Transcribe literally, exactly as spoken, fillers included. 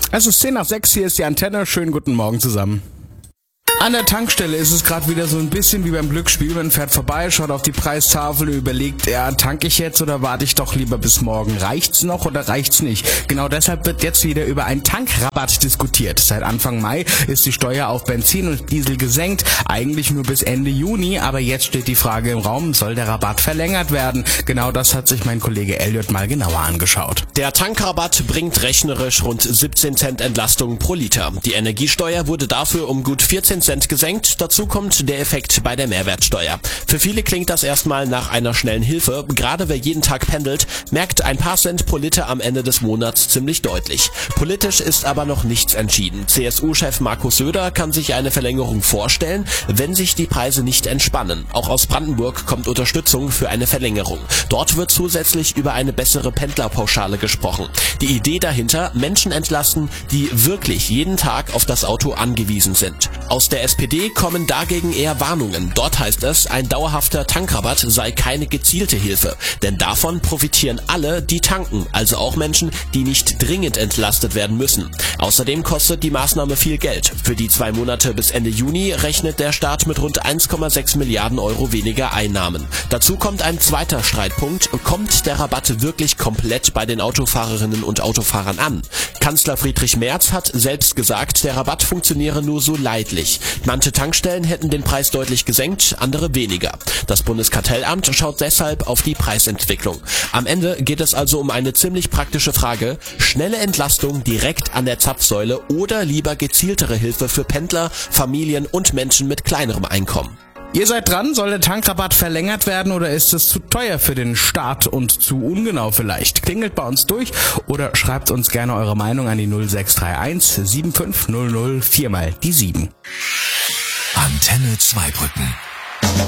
Es ist zehn nach sechs, hier ist die Antenne. Schönen guten Morgen zusammen. An der Tankstelle ist es gerade wieder so ein bisschen wie beim Glücksspiel. Man fährt vorbei, schaut auf die Preistafel, überlegt, ja, tanke ich jetzt oder warte ich doch lieber bis morgen? Reicht's noch oder reicht's nicht? Genau deshalb wird jetzt wieder über einen Tankrabatt diskutiert. Seit Anfang Mai ist die Steuer auf Benzin und Diesel gesenkt, eigentlich nur bis Ende Juni, aber jetzt steht die Frage im Raum, soll der Rabatt verlängert werden? Genau das hat sich mein Kollege Elliot mal genauer angeschaut. Der Tankrabatt bringt rechnerisch rund siebzehn Cent Entlastung pro Liter. Die Energiesteuer wurde dafür um gut vierzehn Cent gesenkt. Dazu kommt der Effekt bei der Mehrwertsteuer. Für viele klingt das erstmal nach einer schnellen Hilfe. Gerade wer jeden Tag pendelt, merkt ein paar Cent pro Liter am Ende des Monats ziemlich deutlich. Politisch ist aber noch nichts entschieden. C S U-Chef Markus Söder kann sich eine Verlängerung vorstellen, wenn sich die Preise nicht entspannen. Auch aus Brandenburg kommt Unterstützung für eine Verlängerung. Dort wird zusätzlich über eine bessere Pendlerpauschale gesprochen. Die Idee dahinter, Menschen entlasten, die wirklich jeden Tag auf das Auto angewiesen sind. Aus der S P D kommen dagegen eher Warnungen. Dort heißt es, ein dauerhafter Tankrabatt sei keine gezielte Hilfe. Denn davon profitieren alle, die tanken, also auch Menschen, die nicht dringend entlastet werden müssen. Außerdem kostet die Maßnahme viel Geld. Für die zwei Monate bis Ende Juni rechnet der Staat mit rund eins Komma sechs Milliarden Euro weniger Einnahmen. Dazu kommt ein zweiter Streitpunkt. Kommt der Rabatt wirklich komplett bei den Autofahrerinnen und Autofahrern an? Kanzler Friedrich Merz hat selbst gesagt, der Rabatt funktioniere nur so leidlich. Manche Tankstellen hätten den Preis deutlich gesenkt, andere weniger. Das Bundeskartellamt schaut deshalb auf die Preisentwicklung. Am Ende geht es also um eine ziemlich praktische Frage: schnelle Entlastung direkt an der Zapfsäule oder lieber gezieltere Hilfe für Pendler, Familien und Menschen mit kleinerem Einkommen? Ihr seid dran, soll der Tankrabatt verlängert werden oder ist es zu teuer für den Staat und zu ungenau vielleicht? Klingelt bei uns durch oder schreibt uns gerne eure Meinung an die null sechs drei eins sieben fünf null null vier mal die sieben. Antenne Zweibrücken.